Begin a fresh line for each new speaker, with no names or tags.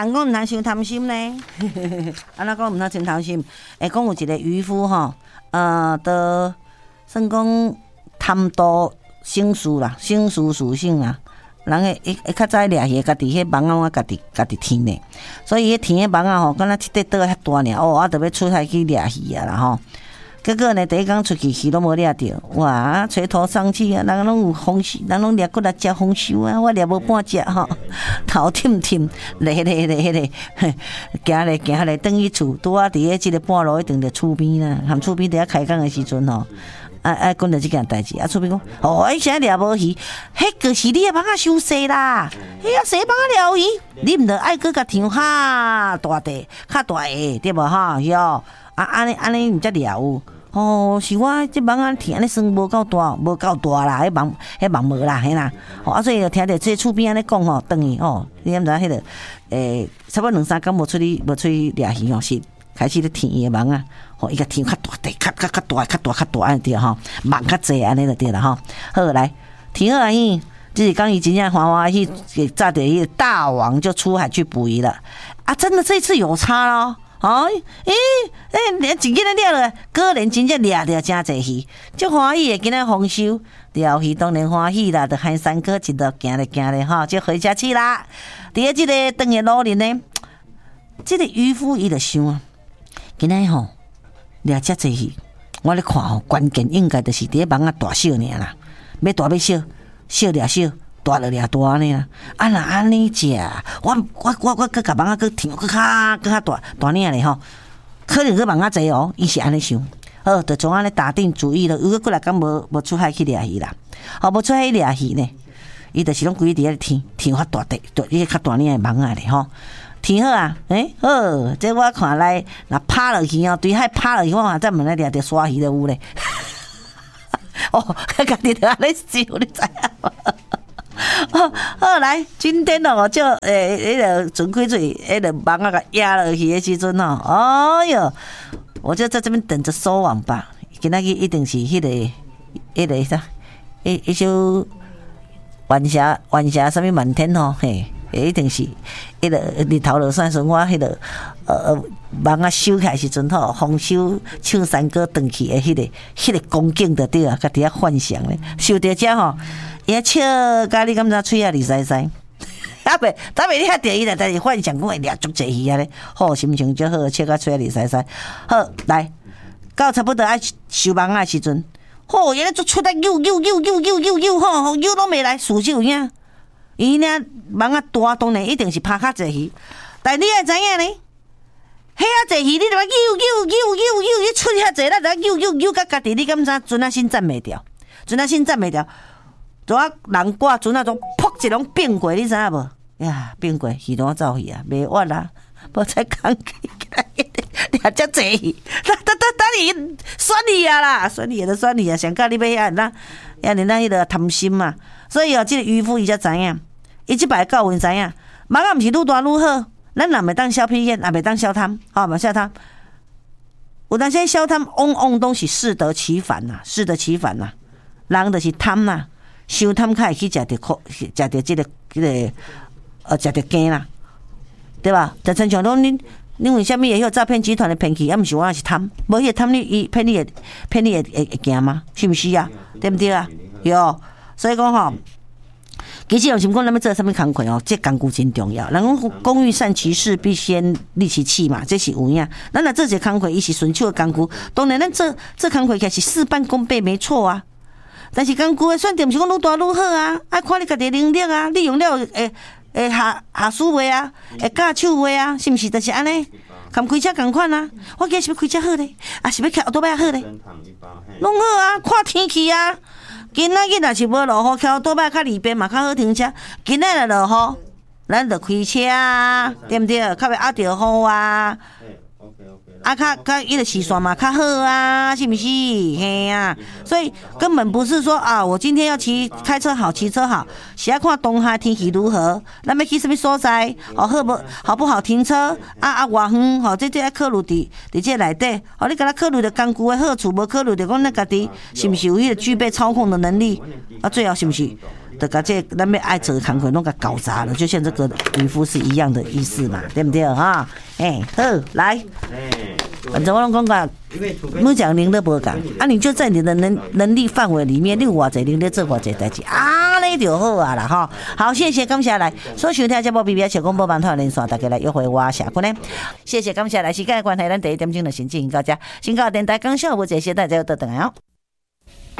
人讲毋通伤贪心呢？安怎讲毋通伤贪心？讲有一个渔夫吼，都算讲贪多性事啦，性事属性啦。人会较早掠鱼，家己迄网仔我家己添呢，所以迄添迄网仔吼，敢若一块岛遐大尔，我就要出海去掠鱼啊啦吼。结果呢，第一工出去鱼都无掠着，哇，垂头丧气啊！人拢有丰收，人拢掠过来食丰收啊，我掠无半只吼，头忝忝，咧，行咧，转去厝，拄啊伫咧即个半路一定着厝边啦，含厝边伫遐开工的时阵吼。讲到即件代志，厝边讲，迄现在掠无鱼，迄个是你的网仔伤细啦，迄啊细网仔掠鱼，你毋着爱搁甲抢较大地、较大个，对无吼？哟，安尼毋则掠有。是我即网仔听安尼算无够大啦，迄网无啦，嘿啦。所以就听着即厝边安尼讲吼，转去你毋知迄个差不多2-3工无出去掠鱼是开始咧填伊的网仔。伊甲天较大地，较大安尼对吼，网较济安尼就对啦吼。好来，天好啊伊，这是刚伊真正欢喜，炸着伊大王就出海去捕鱼了啊！真的这次有差咯，真紧咧了，个人真正掠着真济鱼，足欢喜的，今仔丰收，钓鱼当然欢喜啦，就喊三哥一路行咧吼，就回家去啦。伫咧即个长的路林呢，即个渔夫伊就想啊，今仔吼。掠遮济鱼，我咧看吼，关键应该就是伫咧网仔大小尔啦，要大要小，小掠小，大就掠大安尼啦。若安尼食，我佮甲网仔佮挺佮较大尔咧吼，可能佮网仔济哦，伊是安尼想。好，就从安尼打定主意了，如果过来敢无出海去掠鱼啦，无出海掠鱼呢，伊就是拢规日伫咧挺较大地，伊较大尔的网仔咧吼。挺好啊，好，这我看来，若拍落去对海拍落去，我再问来掠着鲨鱼就有咧。家己就安尼笑，你知影？好来，今天就迄个准开嘴，迄个网仔甲压落去的时阵哎哟，我就在这边等着收网吧。今仔日一定是迄个啥，一首晚霞什么满天嘿。一定是迄个日头落山时，我迄个网仔收起来时阵丰收唱山歌转去的迄个光景就对啊，家己遐幻想咧，收到遮伊笑甲你感觉嘴啊，利塞塞，当袂你遐着伊啦，但是幻想讲会掠足济鱼啊咧，心情就好，笑甲嘴啊利塞塞。好，来到差不多爱收网仔时阵，原来就出来游拢袂来，数手有影。伊呢网仔大当然一定是拍较济鱼，但你也知影呢，遐济鱼你着要你出遐济，咱着甲家己，你敢知船仔先站袂掉，就人挂船仔种噗一拢变过，你知影无？呀，变过鱼怎走去啊？袂活啦，无再讲起来，掠遮济鱼，等你选你啊啦，选你啊，上到你要遐迄个贪心嘛。所以这个渔夫伊才知影，伊即摆教训知影，网仔毋是愈大愈好，咱若袂当小屁眼，也袂当小贪，袂小贪。有当时小贪往都是适得其反呐，人就是贪呐，伤贪较会去食着即个食着羹啦，对吧？就亲像讲恁为虾米会迄诈骗集团的骗去，毋是我是贪，无迄个贪伊骗你会行吗？是毋是啊？对毋对啊？哟。所以讲其实有时讲咱要做什么工课这工具真重要。人讲工欲善其事，必先利其器嘛，这是有影。咱若做这工课，伊是顺手的工具，当然咱做工课起来是事半功倍，没错啊。但是工具的选择，毋是讲愈大愈好啊，爱看你家己能力啊，利用了下思维啊，教手话啊，是毋是？就是安尼，含开车共款啊。我今日是要开车好咧，是要开奥多摆好咧，拢好啊，看天气啊。今仔日若是无落雨，开多摆较里边嘛较好停车。今仔日落雨，咱就开车啊，对毋对？较袂压着雨啊。较伊个视线嘛较好啊，是毋是？嘿啊，所以根本不是说我今天要开车好，骑车好，是要看当下天气如何，咱要去什么所在，好不好停车偌远，这要考虑伫这内底，你敢若考虑着工具的好处，无考虑着讲咱家己是毋是有迄个具备操控的能力最后是毋是？ 就甲这咱要爱做的工作拢甲搞砸了，就像这个渔夫是一样的意思嘛，对不对哈？好，来，反正我拢讲过，每讲您都无讲，你就在你的能力范围里面，你有偌济您咧做偌济代志，那就好啊啦哈。好，谢谢，感谢来所收听节目 BBS 小广播网台连线，大家来约会我下群呢。谢谢，感谢来时间的关系，咱第一点钟就先进行到这，先到电台讲笑，我这些大家都等来哦。